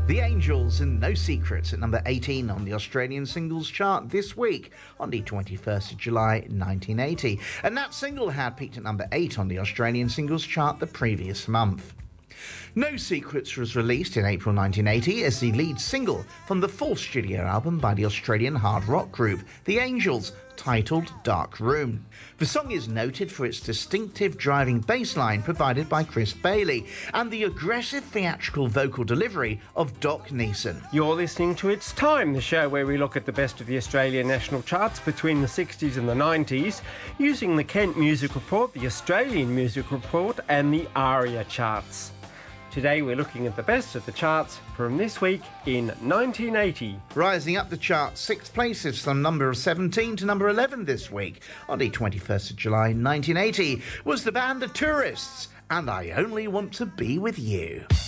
The Angels and No Secrets at number 18 on the Australian singles chart this week on the 21st of July 1980. And that single had peaked at number 8 on the Australian singles chart the previous month. No Secrets was released in April 1980 as the lead single from the full studio album by the Australian hard rock group The Angels, titled Dark Room. The song is noted for its distinctive driving bass line provided by Chris Bailey and the aggressive theatrical vocal delivery of Doc Neeson. You're listening to It's Time, the show where we look at the best of the Australian national charts between the 60s and the 90s, using the Kent Music Report, the Australian Music Report and the ARIA charts. Today we're looking at the best of the charts from this week in 1980. Rising up the chart 6 places from number 17 to number 11 this week on the 21st of July 1980 was the band The Tourists and I Only Want to Be With You.